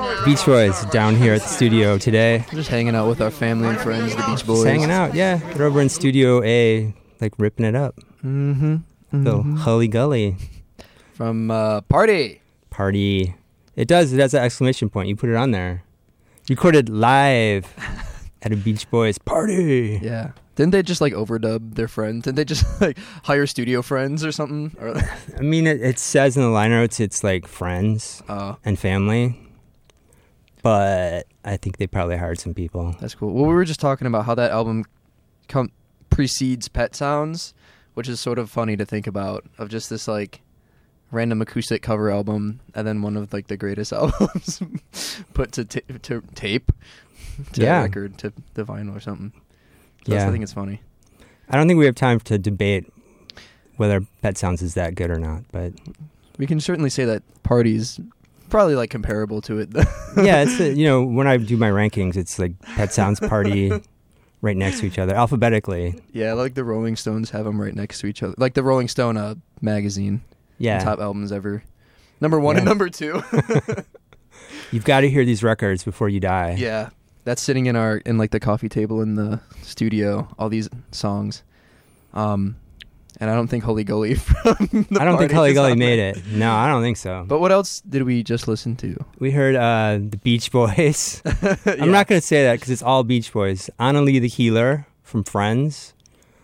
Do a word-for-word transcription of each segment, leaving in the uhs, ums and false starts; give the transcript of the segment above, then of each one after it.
Beach Boys down here at the studio today. We're just hanging out with our family and friends, the Beach Boys. Just hanging out, yeah. They're over in Studio A, like ripping it up. Mm-hmm. mm-hmm. The Hully Gully. From uh, Party. Party. It does. It has an exclamation point. You put it on there. Recorded live at a Beach Boys party. Yeah. Didn't they just like overdub their friends? Didn't they just like hire studio friends or something? Or I mean, it, it says in the liner notes it's like friends uh, and family. But I think they probably hired some people. That's cool. Well, we were just talking about how that album com- precedes Pet Sounds, which is sort of funny to think about, of just this like random acoustic cover album and then one of like the greatest albums put to, t- to tape, to yeah. record, to the vinyl or something. So yeah. I think it's funny. I don't think we have time to debate whether Pet Sounds is that good or not, but we can certainly say that Party's probably like comparable to it. Yeah, it's a, you know, when I do my rankings, it's like Pet Sounds, Party right next to each other alphabetically. Yeah, like the Rolling Stones have them right next to each other, like the Rolling Stone uh, magazine. Yeah, top albums ever, number one yeah. and number two. You've got to hear these records before you die. Yeah. That's sitting in our in like the coffee table in the studio. All these songs, um, and I don't think Hully Gully. From the I don't think Hully Gully made there. it. No, I don't think so. But what else did we just listen to? We heard uh, the Beach Boys. yeah. I'm not going to say that because it's all Beach Boys. Annalie the Healer from Friends.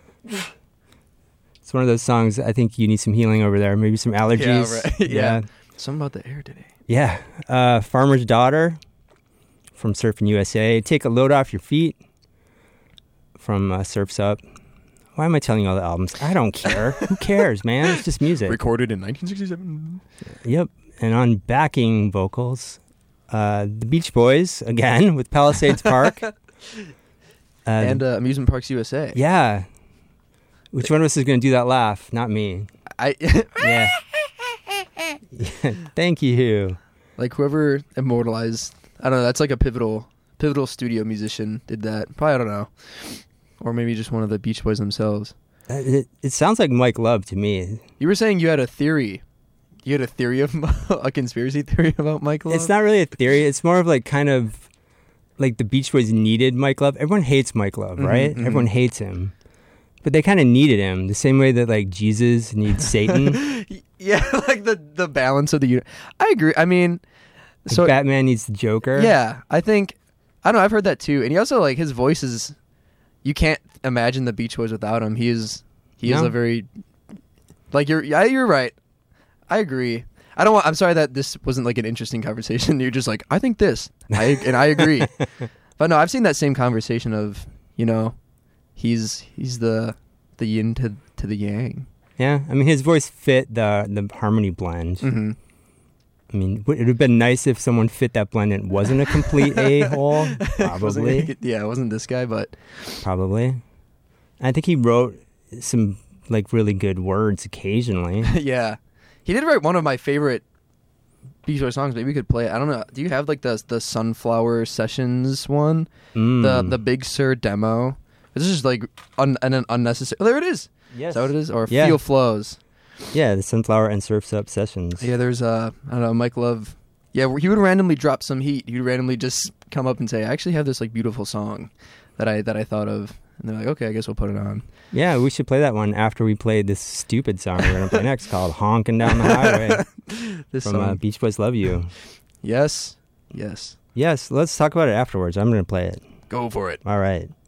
It's one of those songs. I think you need some healing over there. Maybe some allergies. Yeah, right. yeah. yeah. Something about the air today. Yeah. Uh, Farmer's Daughter from Surfing U S A. Take a Load Off Your Feet from uh, Surf's Up. Why am I telling you all the albums? I don't care. Who cares, man? It's just music. Recorded in nineteen sixty-seven. Yep. And on backing vocals, uh, the Beach Boys, again, with Palisades Park. Uh, and uh, Amusement Parks U S A. Yeah. Which one of us is going to do that laugh? Not me. I. yeah. yeah. Thank you. Like whoever immortalized... I don't know. That's like a pivotal, pivotal studio musician did that. Probably, I don't know, or maybe just one of the Beach Boys themselves. Uh, it, it sounds like Mike Love to me. You were saying you had a theory. You had a theory of a conspiracy theory about Mike Love. It's not really a theory. It's more of like kind of like the Beach Boys needed Mike Love. Everyone hates Mike Love, mm-hmm, right? Mm-hmm. Everyone hates him, but they kind of needed him the same way that like Jesus needs Satan. Yeah, like the the balance of the unit. I agree. I mean. Like so Batman needs the Joker. Yeah, I think I don't know. I've heard that too, and he also like his voice is. You can't imagine the Beach Boys without him. He is. He no. is a very. Like you're. Yeah, you're right. I agree. I don't want. I'm sorry that this wasn't like an interesting conversation. You're just like I think this. I and I agree. But no, I've seen that same conversation of you know, he's he's the the yin to to the yang. Yeah, I mean his voice fit the the harmony blend. Mm-hmm. I mean, it would have been nice if someone fit that blend and wasn't a complete a-hole. Probably. Yeah, it wasn't this guy, but... Probably. I think he wrote some, like, really good words occasionally. Yeah. He did write one of my favorite Beach Boys songs. Maybe we could play it. I don't know. Do you have, like, the the Sunflower Sessions one? Mm. The the Big Sur demo? This is, like, un, an unnecessary... Oh, there it is. Yes. Is that what it is? Or yeah. Feel Flows. Yeah, the Sunflower and Surf's Up sessions. Yeah, there's, uh, I don't know, Mike Love. Yeah, he would randomly drop some heat. He would randomly just come up and say, I actually have this, like, beautiful song that I that I thought of. And they're like, okay, I guess we'll put it on. Yeah, we should play that one after we play this stupid song we're going to play next called Honkin' Down the Highway this from song. Uh, Beach Boys Love You. Yes, yes. Yes, let's talk about it afterwards. I'm going to play it. Go for it. All right.